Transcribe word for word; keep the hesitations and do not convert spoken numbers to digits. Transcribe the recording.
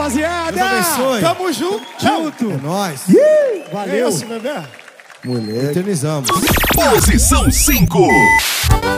rapaziada. Deus abençoe. Tamo junto. Junto. É nóis. Valeu. É isso, bebê. Mulher. Eternizamos. Posição cinco.